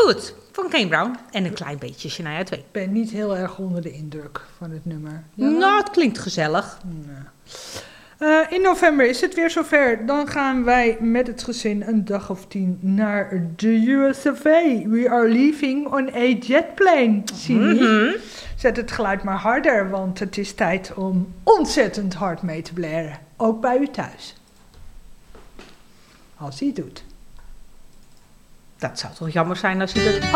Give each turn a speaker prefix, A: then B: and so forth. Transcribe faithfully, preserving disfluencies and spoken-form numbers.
A: Good van Kane Brown en een klein beetje Shania Twain.
B: Ik ben niet heel erg onder de indruk van het nummer. Ja?
A: Nou, het klinkt gezellig.
B: Nou. Uh, in november is het weer zover. Dan gaan wij met het gezin een dag of tien naar de U S of A. We are leaving on a jet plane. Zie je?
A: Mm-hmm.
B: Zet het geluid maar harder, want het is tijd om ontzettend hard mee te blaren. Ook bij u thuis. Als hij het doet.
A: Dat zou toch jammer zijn als hij dat